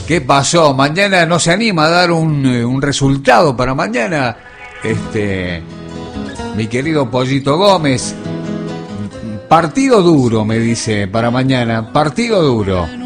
¿Qué pasó? Mañana no se anima a dar un resultado para mañana. Mi querido Pollito Gómez. Partido duro, me dice, para mañana. Partido duro.